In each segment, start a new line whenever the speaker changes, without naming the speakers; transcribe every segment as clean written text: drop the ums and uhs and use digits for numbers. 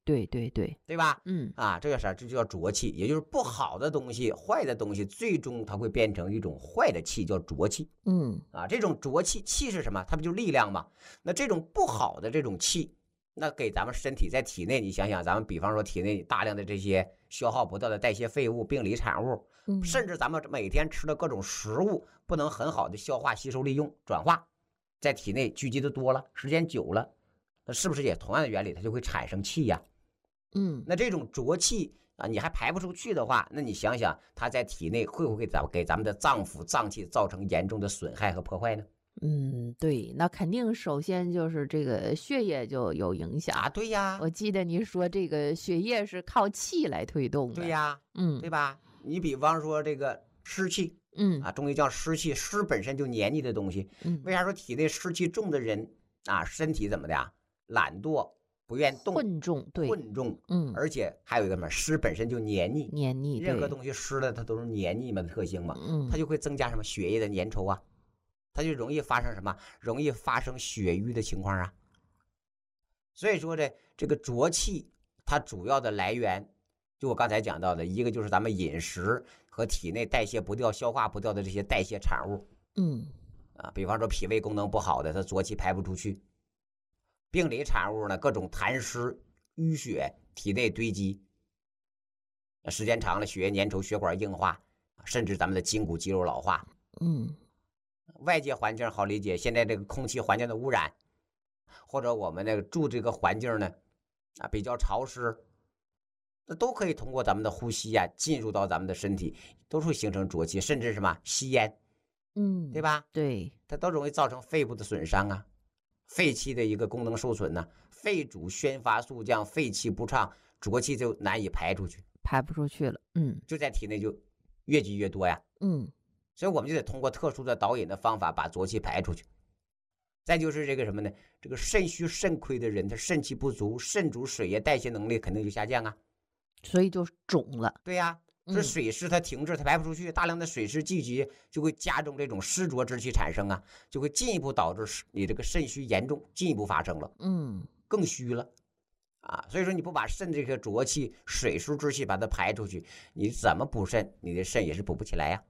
对对对，
对吧？
嗯
这叫啥？这就叫浊气，也就是不好的东西、坏的东西，最终它会变成一种坏的气，叫浊气。这种浊气，气是什么？它不就是力量吗？那这种不好的这种气，那给咱们身体在体内，你想想，咱们比方说体内大量的这些消耗不掉的代谢废物、病理产物，甚至咱们每天吃的各种食物，不能很好的消化、吸收、利用、转化，在体内聚集的多了，时间久了，那是不是也同样的原理，它就会产生气呀？那这种浊气你还排不出去的话，那你想想，它在体内会不会给咱们的脏腑、脏器造成严重的损害和破坏呢？
对，那肯定首先就是这个血液就有影响
对呀。
我记得您说这个血液是靠气来推动的。
对呀，对吧？你比方说这个湿气，中医叫湿气，湿本身就黏腻的东西。为啥说体内湿气重的人身体怎么的呀？懒惰，不愿动，
混重，对，
而且还有一个什么，湿本身就黏腻，任何
对
东西湿了它都是黏腻嘛的特性嘛，它就会增加什么血液的粘稠啊，它就容易发生什么，容易发生血瘀的情况啊。所以说这个浊气，它主要的来源，就我刚才讲到的，一个就是咱们饮食和体内代谢不掉、消化不掉的这些代谢产物，比方说脾胃功能不好的，它浊气排不出去。病理产物呢，各种痰湿、淤血体内堆积，时间长了，血液粘稠，血管硬化，甚至咱们的筋骨肌肉老化。外界环境好理解，现在这个空气环境的污染，或者我们那个住这个环境呢比较潮湿，那都可以通过咱们的呼吸进入到咱们的身体，都会形成浊气，甚至什么吸烟，对吧？
对，
它都容易造成肺部的损伤啊。肺气的一个功能受损呢，肺主宣发速降，肺气不畅，浊气就难以排出去，
排不出去了，
就在体内就越积越多呀，所以我们就得通过特殊的导引的方法把浊气排出去。再就是这个什么呢？这个肾虚肾亏的人，他肾气不足，肾主水液，代谢能力肯定就下降啊，
所以就肿了。
对呀，是水湿它停滞，它排不出去，大量的水湿聚集就会加重这种湿浊之气产生啊，就会进一步导致你这个肾虚严重，进一步发生了，更虚了所以说你不把肾这个浊气、水湿之气把它排出去，你怎么补肾，你的肾也是补不起来呀。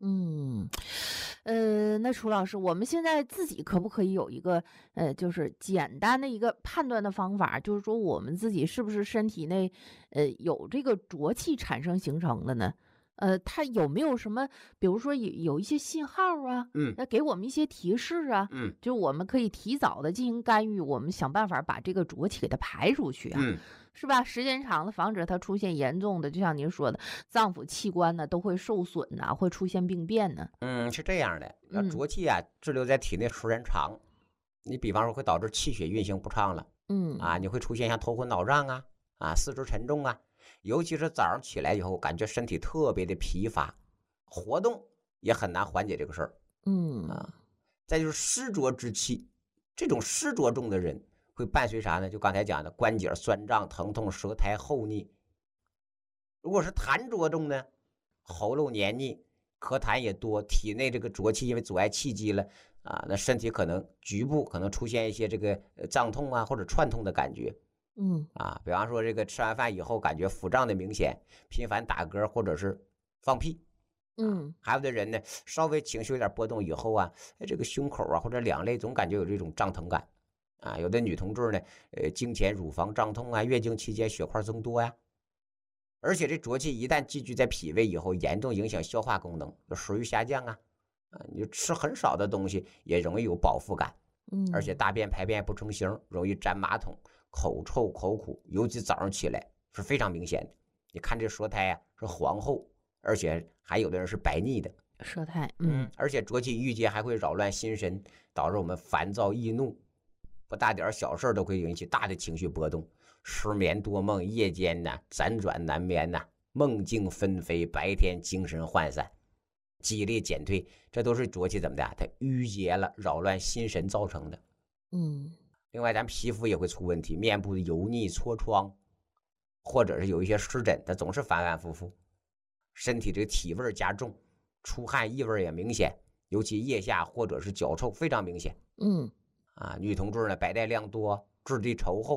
那楚老师，我们现在自己可不可以有一个就是简单的一个判断的方法，就是说我们自己是不是身体内有这个浊气产生形成的呢？它有没有什么，比如说有一些信号啊，那给我们一些提示啊，就我们可以提早的进行干预，我们想办法把这个浊气给它排出去啊。是吧？时间长了，防止它出现严重的，就像您说的，脏腑器官呢都会受损呐，会出现病变呢。
是这样的，那浊气滞留在体内时间长，你比方说会导致气血运行不畅了，你会出现像头昏脑胀四肢沉重尤其是早上起来以后，感觉身体特别的疲乏，活动也很难缓解这个事儿，再就是湿浊之气，这种湿浊重的人会伴随啥呢？就刚才讲的关节酸胀、疼痛、舌苔厚腻。如果是痰浊重呢，喉咙黏腻，咳痰也多，体内这个浊气因为阻碍气机了那身体可能局部可能出现一些这个胀痛或者串痛的感觉。比方说这个吃完饭以后感觉腹胀的明显，频繁打嗝或者是放屁。还有的人呢，稍微情绪有点波动以后这个胸口或者两肋总感觉有这种胀疼感。有的女同志呢，经前乳房胀痛月经期间血块增多而且这浊气一旦积聚在脾胃以后，严重影响消化功能，食欲下降你吃很少的东西也容易有饱腹感，而且大便排便不成形，容易粘马桶，口臭口苦，尤其早上起来是非常明显的。你看这舌苔是黄厚，而且还有的人是白腻的
舌苔，
而且浊气郁结还会扰乱心神，导致我们烦躁易怒。不大点小事都会引起大的情绪波动，失眠多梦，夜间辗转难眠梦境纷飞，白天精神涣散，记忆力减退，这都是浊气怎么的它郁结了，扰乱心神造成的。另外咱皮肤也会出问题，面部的油腻痤疮，或者是有一些湿疹，它总是反反复复，身体这个体味加重，出汗异味也明显，尤其腋下或者是脚臭非常明显。女同志呢，白带量多，质地稠厚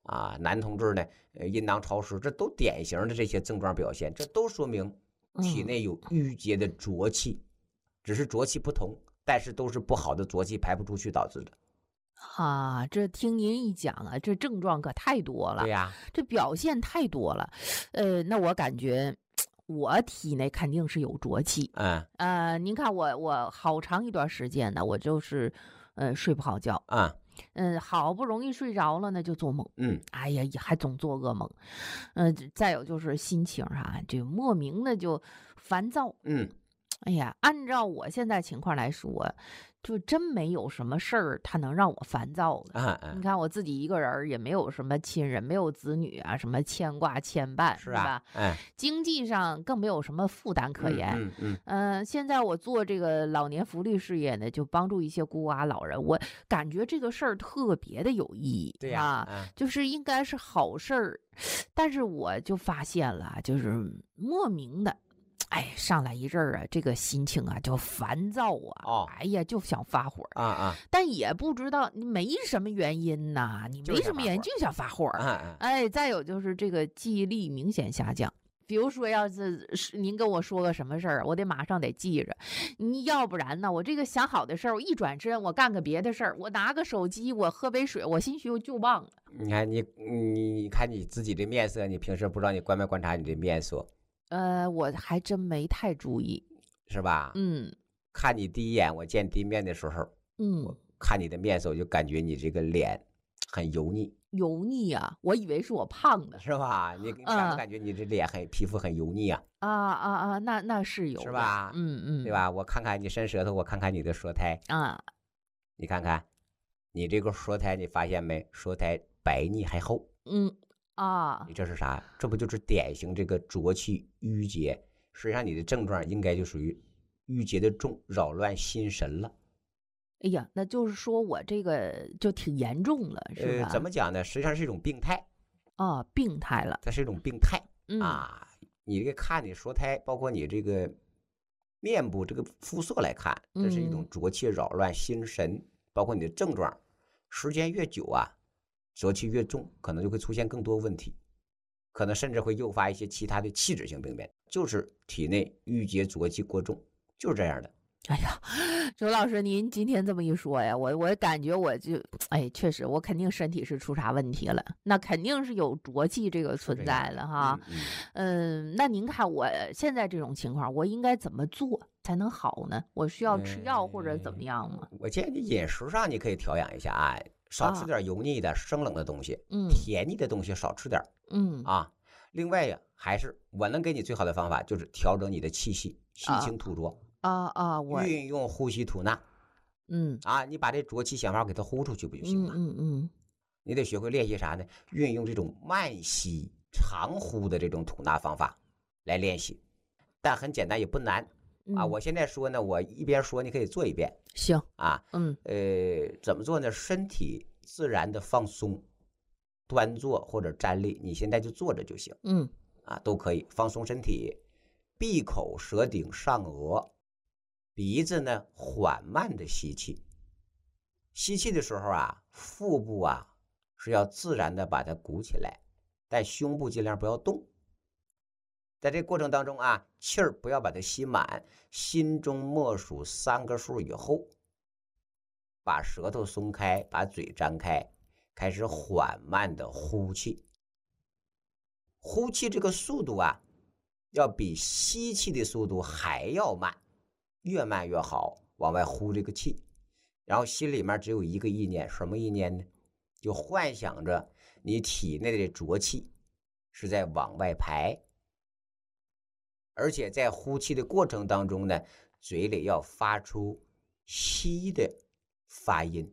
啊，男同志呢，阴囊潮湿，这都典型的这些症状表现，这都说明体内有郁结的浊气，只是浊气不同，但是都是不好的浊气排不出去导致的。
这听您一讲啊，这症状可太多了。
对呀，
这表现太多了。那我感觉我体内肯定是有浊气。您看我好长一段时间呢，我就是睡不好觉。好不容易睡着了呢，就做梦。哎呀，还总做噩梦。再有就是心情就莫名的就烦躁。哎呀，按照我现在情况来说，就真没有什么事儿它能让我烦躁的。你看我自己一个人也没有什么亲人，没有子女啊，什么牵挂牵绊，是吧？经济上更没有什么负担可言。现在我做这个老年福利事业呢，就帮助一些孤寡老人，我感觉这个事儿特别的有意义。
对呀，
就是应该是好事儿，但是我就发现了，就是莫名的。上来一阵儿这个心情就烦躁哎呀，就想发火但也不知道你没什么原因呐，你没什么原因就想发火再有就是这个记忆力明显下降。比如说，要是您跟我说个什么事儿，我得马上得记着。你要不然呢，我这个想好的事儿，我一转身，我干个别的事儿，我拿个手机，我喝杯水，我兴许就忘了。
你看你看你自己的面色，你平时不知道你观没观察你的面色？
我还真没太注意，
是吧？看你第一眼，我见第一面的时候，我看你的面色，我就感觉你这个脸很油腻。
油腻啊！我以为是我胖的，
是吧？你感不感觉你这脸皮肤很油腻啊？
那是有的，
是吧？对吧？我看看你伸舌头，我看看你的舌苔你看看你这个舌苔，你发现没？舌苔白腻还厚。你这是啥？这不就是典型这个浊气郁结？实际上你的症状应该就属于郁结的重，扰乱心神了。
哎呀，那就是说我这个就挺严重了，是吧？
怎么讲呢？实际上是一种病态。
病态了。
它是一种病态你这个看你舌苔，包括你这个面部这个肤色来看，这是一种浊气扰乱心神，包括你的症状，时间越久浊气越重，可能就会出现更多问题，可能甚至会诱发一些其他的气质性病变，就是体内郁结浊气过重，就是这样的。
哎呀，周老师，您今天这么一说呀，我感觉我就，确实，我肯定身体是出啥问题了，那肯定是有浊气这个存在了哈。那您看我现在这种情况，我应该怎么做才能好呢？我需要吃药或者怎么样吗？
我建议你饮食上你可以调养一下少吃点油腻的、生冷的东西，甜腻的东西少吃点，另外呀，还是我能给你最好的方法，就是调整你的气息，吸清吐浊。
我
运用呼吸吐纳，你把这浊气想法给它呼出去不就行了？你得学会练习啥呢？运用这种慢吸长呼的这种吐纳方法来练习，但很简单也不难我现在说呢，我一边说你可以做一遍。
行
怎么做呢？身体自然的放松，端坐或者站立，你现在就坐着就行。都可以放松身体，闭口舌顶上颚。鼻子呢缓慢的吸气，吸气的时候腹部是要自然的把它鼓起来，但胸部尽量不要动。在这个过程当中气儿不要把它吸满，心中默数3个数以后，把舌头松开，把嘴张开，开始缓慢的呼气。呼气这个速度要比吸气的速度还要慢，越慢越好，往外呼这个气，然后心里面只有一个意念，什么意念呢？就幻想着你体内的浊气是在往外排，而且在呼气的过程当中呢，嘴里要发出吸的发音。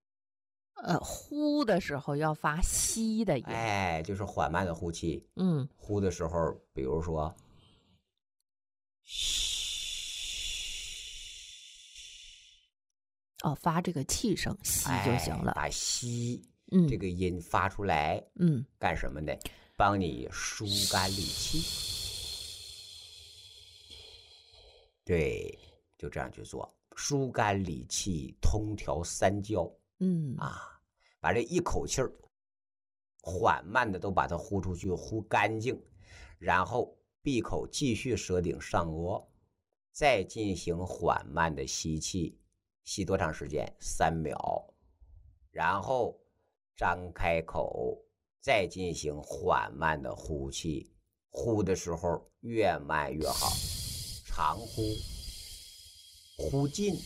呼的时候要发吸的音，
就是缓慢的呼气。呼的时候，比如说
发这个气声，吸就行了。
把吸这个音发出来，干什么呢？帮你疏肝理气。对，就这样去做，疏肝理气，通调三焦。把这一口气儿缓慢的都把它呼出去，呼干净，然后闭口继续舌顶上颚，再进行缓慢的吸气，吸多长时间？3秒，然后张开口，再进行缓慢的呼气，呼的时候越慢越好，长呼，呼尽，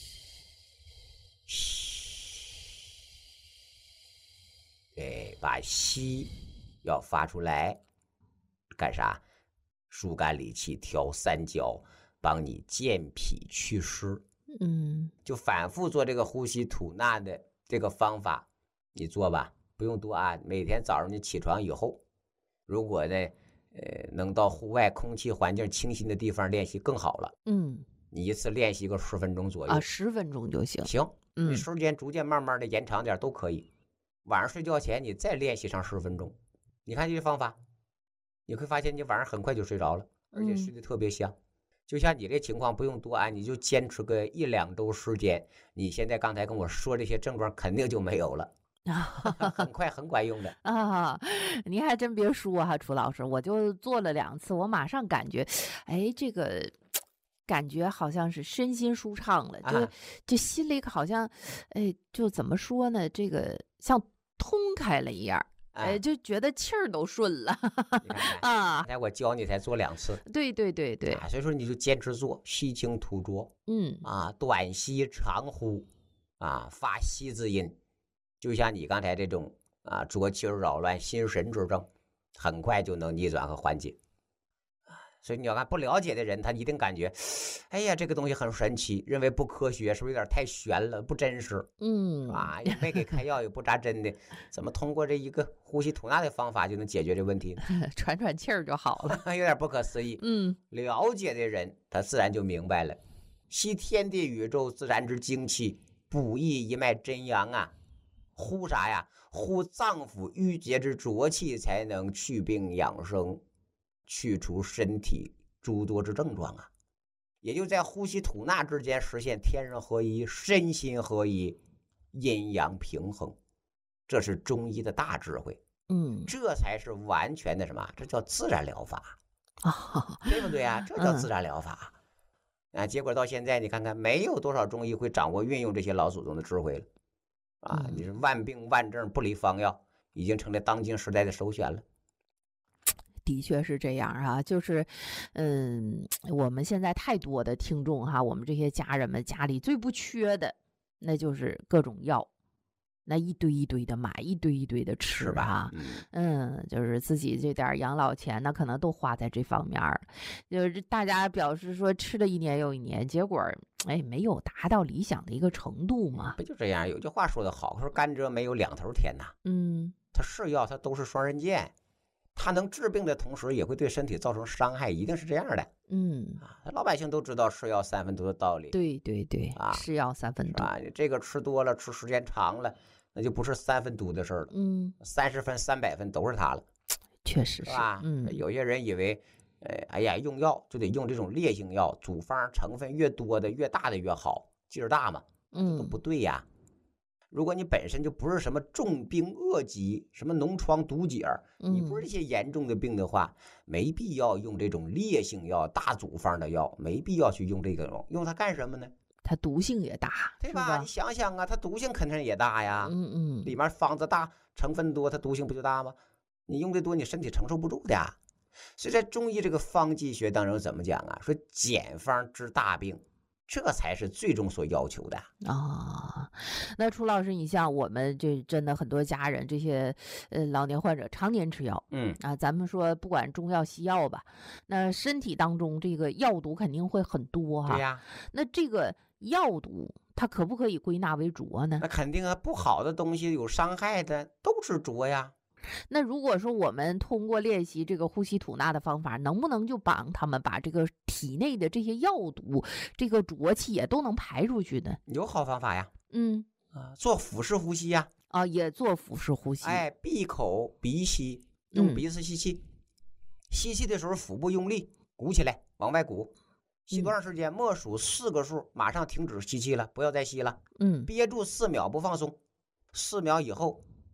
对，把吸要发出来，干啥？疏肝理气，调三焦，帮你健脾祛湿。就反复做这个呼吸吐纳的这个方法，你做吧，不用多啊。每天早上你起床以后，如果呢，能到户外空气环境清新的地方练习更好了。你一次练习个10分钟左右啊
，10分钟就行。
行，你时间逐渐慢慢的延长点都可以。晚上睡觉前你再练习上10分钟，你看这方法，你会发现你晚上很快就睡着了，而且睡得特别香。就像你这情况不用多啊，你就坚持个1、2周时间，你现在刚才跟我说这些症状肯定就没有了。很快很管用的
啊！您还真别说哈，楚老师，我就做了2次，我马上感觉，哎，这个感觉好像是身心舒畅了，就心里好像，哎，就怎么说呢？这个像通开了一样。就觉得气儿都顺了
啊！刚才我教你才做2次，
对，
所以说你就坚持做，吸清吐浊，短吸长呼，发吸字音，就像你刚才这种浊气扰乱心神之症，很快就能逆转和缓解。所以你要看不了解的人，他一定感觉，哎呀，这个东西很神奇，认为不科学，是不是有点太玄了，不真实？也没给开药，也不扎针的，怎么通过这一个呼吸吐纳的方法就能解决这问题呢？
喘气儿就好了，
有点不可思议。了解的人，他自然就明白了，吸天地宇宙自然之精气，补益一脉真阳啊！呼啥呀？呼脏腑郁结之浊气，才能去病养生。去除身体诸多之症状啊，也就在呼吸吐纳之间实现天人合一、身心合一、阴阳平衡，这是中医的大智慧。这才是完全的什么？这叫自然疗法对不对啊？这叫自然疗法结果到现在你看看，没有多少中医会掌握运用这些老祖宗的智慧了你是万病万症不离方药，已经成了当今时代的首选了。
的确是这样啊，就是，我们现在太多的听众哈，我们这些家人们家里最不缺的，那就是各种药，那一堆一堆的买，一堆一堆的吃吧，就是自己这点养老钱，那可能都花在这方面儿，就是大家表示说吃了1年又1年，结果没有达到理想的一个程度嘛。
不就这样？有句话说得好，说甘蔗没有2头甜呐。它是药，它都是双刃剑。它能治病的同时，也会对身体造成伤害，一定是这样的。老百姓都知道是药3分毒的道理。
对，是药3分毒
你这个吃多了，吃时间长了，那就不是3分毒的事了。30分、300分都是它了。
确实
是吧？有些人以为，哎呀，用药就得用这种烈性药，组方成分越多的、越大的越好，劲儿大嘛。这都不对呀。如果你本身就不是什么重病恶疾，什么脓疮毒结，你不是这些严重的病的话，没必要用这种烈性药、大组方的药，没必要去用这个用它干什么呢？
它毒性也大，
对吧？你想想啊，它毒性肯定也大呀。里面方子大，成分多，它毒性不就大吗？你用的多，你身体承受不住的呀。所以在中医这个方剂学当中怎么讲啊？说简方治大病。这才是最终所要求的
那楚老师，你像我们这真的很多家人，这些老年患者常年吃药，咱们说不管中药西药吧，那身体当中这个药毒肯定会很多哈。
对呀，
那这个药毒它可不可以归纳为浊呢？
那肯定啊，不好的东西有伤害的都是浊呀。
那如果说我们通过练习这个呼吸吐纳的方法，能不能就帮他们把这个体内的这些药毒、这个浊气也都能排出去呢？
有好方法呀，做腹式呼吸呀，
也做腹式呼吸，
闭口鼻吸，用鼻子吸气，吸气的时候腹部用力鼓起来，往外鼓，吸多长时间？默数4个数，马上停止吸气了，不要再吸了，憋住4秒不放松，4秒以后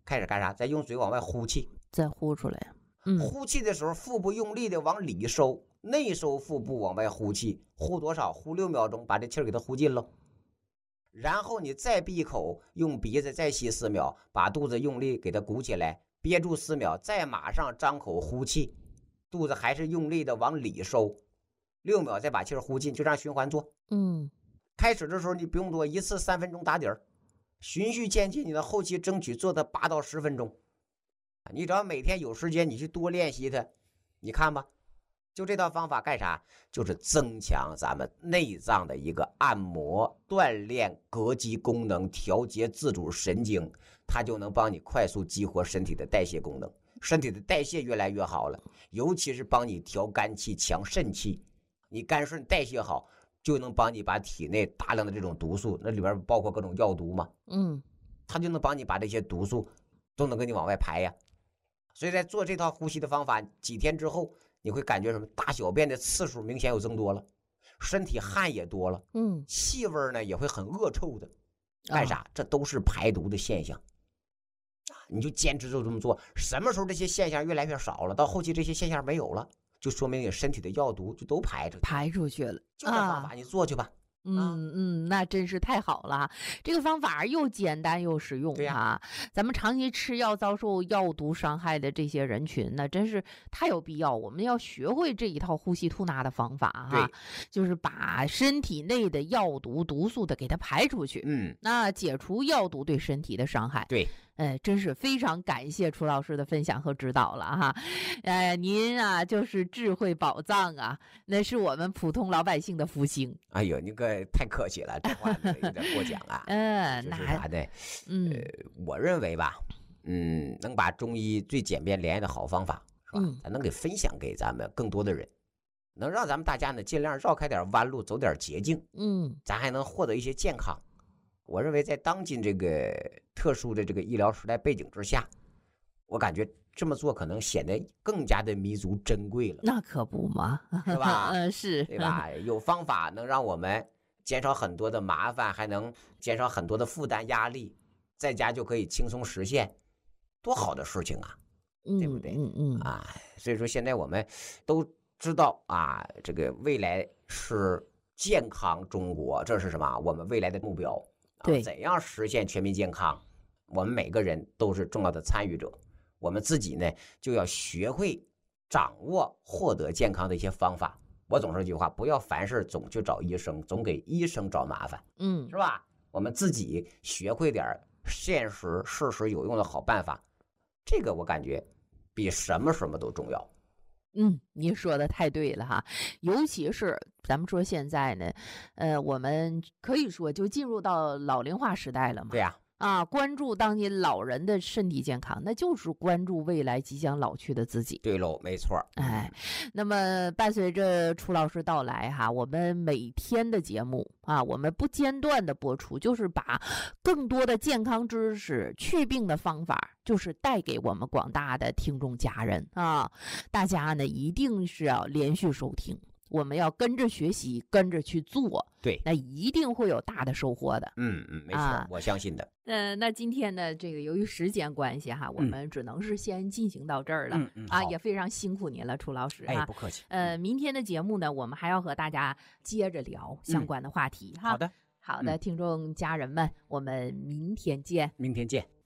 开始干啥？再用嘴往外呼气，
再呼出来。
呼气的时候，腹部用力的往里收，内收腹部往外呼气，呼多少？呼6秒钟，把这气儿给它呼尽喽。然后你再闭口，用鼻子再吸4秒，把肚子用力给它鼓起来，憋住4秒，再马上张口呼气，肚子还是用力的往里收，6秒再把气儿呼进，就这样循环做。开始的时候你不用多，一次3分钟打底儿，循序渐进，你的后期争取做到8到10分钟。你只要每天有时间，你去多练习它，你看吧。就这套方法干啥？就是增强咱们内脏的一个按摩、锻炼膈肌功能、调节自主神经，它就能帮你快速激活身体的代谢功能，身体的代谢越来越好了，尤其是帮你调肝气、强肾气。你肝肾代谢好，就能帮你把体内大量的这种毒素，那里边包括各种药毒嘛，它就能帮你把这些毒素都能给你往外排呀。所以在做这套呼吸的方法，几天之后，你会感觉什么？大小便的次数明显有增多了，身体汗也多了，气味呢也会很恶臭的。干啥？这都是排毒的现象。你就坚持就这么做，什么时候这些现象越来越少了，到后期这些现象没有了，就说明你身体的药毒就都排出去了。就这方法你做去吧。
那真是太好了，这个方法又简单又实用啊！咱们长期吃药遭受药毒伤害的这些人群，那真是太有必要。我们要学会这一套呼吸吐纳的方法哈，就是把身体内的药毒毒素的给它排出去，那解除药毒对身体的伤害。
对。
真是非常感谢楚老师的分享和指导了哈，您啊就是智慧宝藏啊，那是我们普通老百姓的福星。
哎呦，你可太客气了，这话有点过奖啊。就是啥呢？我认为吧，能把中医最简便联系的好方法，是吧？咱能给分享给咱们更多的人，能让咱们大家呢尽量绕开点弯路，走点捷径，咱还能获得一些健康。我认为在当今这个特殊的这个医疗时代背景之下，我感觉这么做可能显得更加的弥足珍贵了。
那可不嘛，
是吧？
是，
对吧？有方法能让我们减少很多的麻烦，还能减少很多的负担压力，在家就可以轻松实现，多好的事情啊，对不对？所以说现在我们都知道啊，这个未来是健康中国，这是什么？我们未来的目标。
对，
怎样实现全民健康？我们每个人都是重要的参与者。我们自己呢，就要学会掌握获得健康的一些方法。我总说一句话：不要凡事总去找医生，总给医生找麻烦，是吧？我们自己学会点现实、事实有用的好办法，这个我感觉比什么都重要。
您说的太对了哈，尤其是咱们说现在呢，我们可以说就进入到老龄化时代了嘛。
对呀。
关注当今老人的身体健康，那就是关注未来即将老去的自己。
对喽，没错。
那么伴随着楚老师到来哈，我们每天的节目我们不间断的播出，就是把更多的健康知识、祛病的方法，就是带给我们广大的听众家人大家呢一定是要连续收听。我们要跟着学习，跟着去做，
对，
那一定会有大的收获的。
没错，我相信的。
那今天呢，这个由于时间关系哈，我们只能是先进行到这儿了。也非常辛苦您了，楚老师
不客气。
明天的节目呢，我们还要和大家接着聊相关的话题哈。
好的，
听众家人们，我们明天见。
明天见。